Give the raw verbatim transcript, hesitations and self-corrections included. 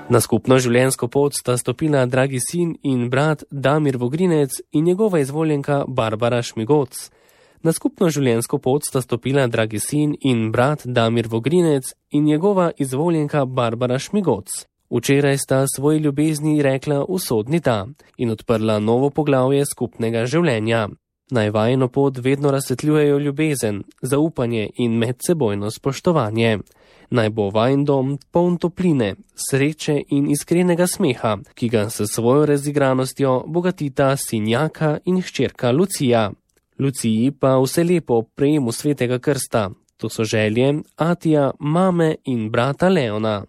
Na skupno življenjsko pot sta stopila dragi sin in brat Damir Vogrinec in njegova izvoljenka Barbara Šmigoc. Na skupno življenjsko pot sta stopila dragi sin in brat Damir Vogrinec in njegova izvoljenka Barbara Šmigoc. Včeraj sta svoji ljubezni rekla usodni da in odprla novo poglavje skupnega življenja. Naj vajino pot vedno razsvetljujejo ljubezen, zaupanje in medsebojno spoštovanje. Naj bo vajin dom poln topline, sreče in iskrenega smeha, ki ga s svojo razigranostjo bogatita sinjaka in hčerka Lucija. Luciji pa vse lepo ob prejemu svetega krsta. To so želje Atija, mame in brata Leona.